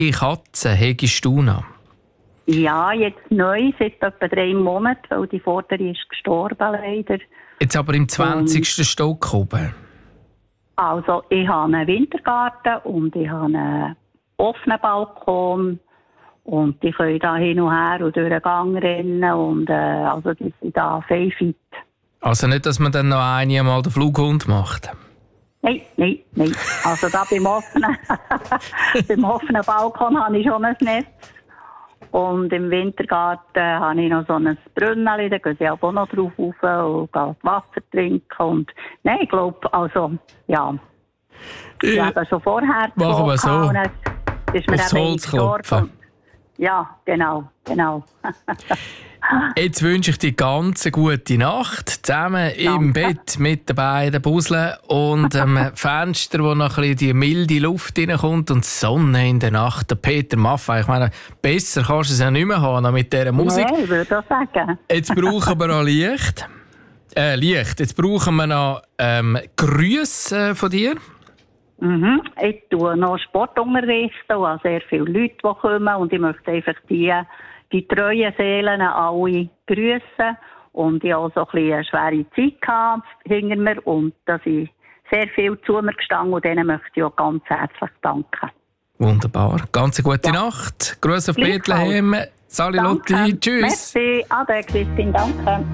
Katzen hegst du noch? Ja, jetzt neu, seit etwa 3 Monaten, weil die vordere ist gestorben leider. Jetzt aber im 20. Stock oben. Also ich habe einen Wintergarten und ich habe einen offenen Balkon und die können da hin und her und durch den Gang rennen und also die sind da fein fit. Also nicht, dass man dann noch einmal den Flughund macht? Nein. Also da beim offenen Balkon habe ich schon ein Netz. Und im Wintergarten habe ich noch so ein Brünneli, da gehen sie auch noch drauf rauf und gehen Wasser trinken. Und nein, ich glaube, also, ja. Ich habe schon vorher machen wir so. Ist mir aufs Holz klopfen. Ja, genau. Jetzt wünsche ich dir ganz eine gute Nacht. Zusammen im Bett mit den beiden Busseln und einem Fenster, wo noch ein bisschen die milde Luft reinkommt und die Sonne in der Nacht. Der Peter Maffay, ich meine, besser kannst du es ja nicht mehr haben mit dieser Musik. Nein, ich würde auch sagen. Jetzt brauchen wir auch Licht. Jetzt brauchen wir noch Grüße von dir. Ich tue noch Sport unterrichten und habe sehr viele Leute, die kommen. Und ich möchte einfach die treuen Seelen alle grüssen. Und ich hatte auch so ein bisschen eine schwere Zeit hinter mir. Und da sind sehr viel zu mir gestanden. Und denen möchte ich auch ganz herzlich danken. Wunderbar. Ganz eine gute Nacht. Grüße auf Bethlehem. Sali Lotti. Tschüss. Merci. Ade, Christine. Danke.